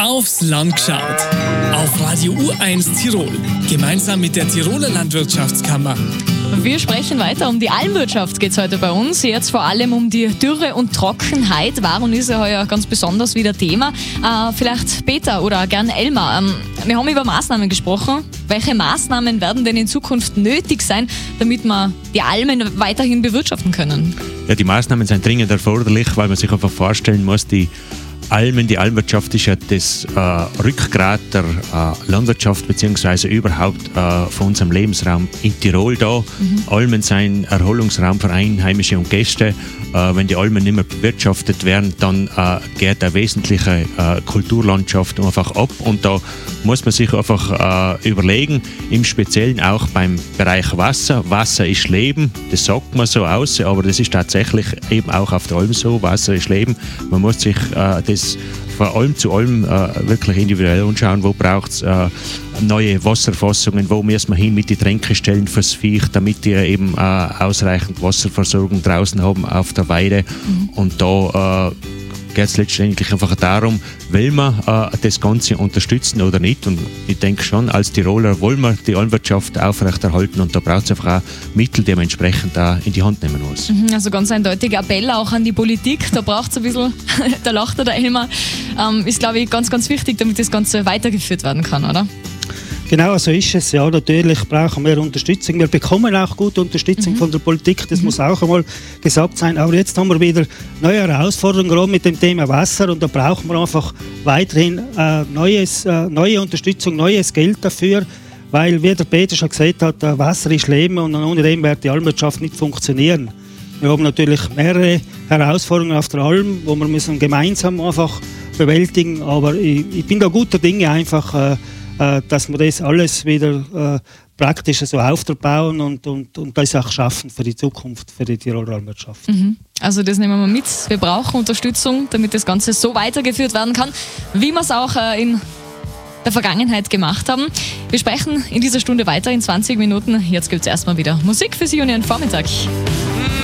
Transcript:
Aufs Land geschaut. Auf Radio U1 Tirol. Gemeinsam mit der Tiroler Landwirtschaftskammer. Wir sprechen weiter um die Almwirtschaft, geht es heute bei uns. Jetzt vor allem um die Dürre und Trockenheit. War und ist ja heuer ganz besonders wieder Thema. Vielleicht Peter oder gern Elmar. Wir haben über Maßnahmen gesprochen. Welche Maßnahmen werden denn in Zukunft nötig sein, damit wir die Almen weiterhin bewirtschaften können? Ja, die Maßnahmen sind dringend erforderlich, weil man sich einfach vorstellen muss, die Almwirtschaft ist ja das Rückgrat der Landwirtschaft bzw. überhaupt von unserem Lebensraum in Tirol da. Almen sind Erholungsraum für Einheimische und Gäste. Wenn die Almen nicht mehr bewirtschaftet werden, dann geht eine wesentliche Kulturlandschaft einfach ab. Und da muss man sich einfach überlegen, im Speziellen auch beim Bereich Wasser. Wasser ist Leben, das sagt man so aus, aber das ist tatsächlich eben auch auf der Alm so. Wasser ist Leben. Man muss sich das von Alm zu Alm wirklich individuell anschauen, wo braucht es neue Wasserfassungen, wo müssen wir hin mit den Tränkestellen fürs Viech, damit die eben ausreichend Wasserversorgung draußen haben auf der Weide. Und da geht es letztendlich einfach darum, will man das Ganze unterstützen oder nicht. Und ich denke schon, als Tiroler wollen wir die Almwirtschaft aufrechterhalten und da braucht es einfach auch Mittel, die man entsprechend da in die Hand nehmen muss. Also ganz eindeutiger Appell auch an die Politik, da braucht es ein bisschen, da lacht der Elmar, ist glaube ich ganz, ganz wichtig, damit das Ganze weitergeführt werden kann, oder? Genau, so ist es. Ja, natürlich brauchen wir Unterstützung. Wir bekommen auch gute Unterstützung von der Politik, das muss auch einmal gesagt sein. Aber jetzt haben wir wieder neue Herausforderungen, gerade mit dem Thema Wasser. Und da brauchen wir einfach weiterhin neue Unterstützung, neues Geld dafür. Weil, wie der Peter schon gesagt hat, Wasser ist Leben und ohne dem wird die Almwirtschaft nicht funktionieren. Wir haben natürlich mehrere Herausforderungen auf der Alm, wo wir müssen gemeinsam einfach bewältigen. Aber ich bin da guter Dinge einfach, dass wir das alles wieder praktisch so aufbauen und das auch schaffen für die Zukunft, für die Tiroler Almwirtschaft. Also das nehmen wir mit. Wir brauchen Unterstützung, damit das Ganze so weitergeführt werden kann, wie wir es auch in der Vergangenheit gemacht haben. Wir sprechen in dieser Stunde weiter in 20 Minuten. Jetzt gibt es erstmal wieder Musik für Sie und Ihren Vormittag.